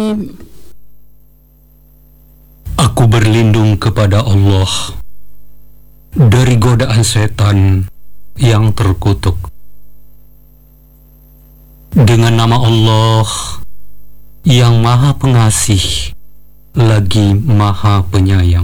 Aku berlindung kepada Allah dari godaan setan yang terkutuk. Dengan nama Allah yang Maha Pengasih lagi Maha Penyayang.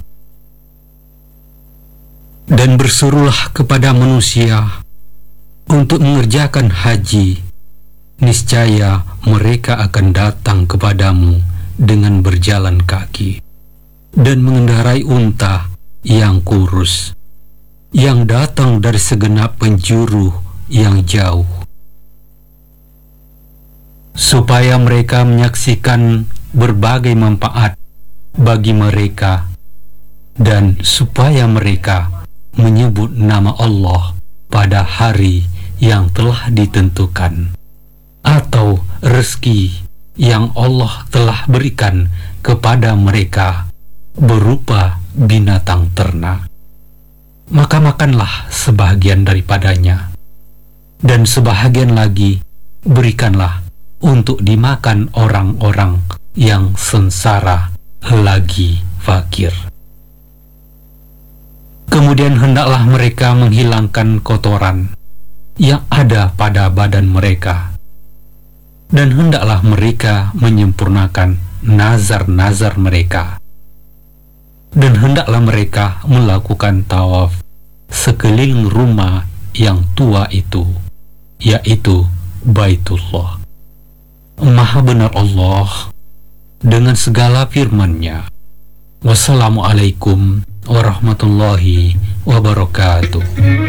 Dan bersuruhlah kepada manusia untuk mengerjakan haji, niscaya mereka akan datang kepadamu dengan berjalan kaki dan mengendarai unta yang kurus, yang datang dari segenap penjuru yang jauh, supaya mereka menyaksikan berbagai manfaat bagi mereka, dan supaya mereka menyebut nama Allah pada hari yang telah ditentukan, atau rezeki yang Allah telah berikan kepada mereka berupa binatang ternak. Maka makanlah sebahagian daripadanya, dan sebahagian lagi berikanlah untuk dimakan orang-orang yang sengsara lagi fakir. Kemudian hendaklah mereka menghilangkan kotoran yang ada pada badan mereka, dan hendaklah mereka menyempurnakan nazar-nazar mereka, dan hendaklah mereka melakukan tawaf sekeliling rumah yang tua itu, yaitu Baitullah. Maha benar Allah dengan segala firman-Nya. Wassalamualaikum warahmatullahi wabarakatuh.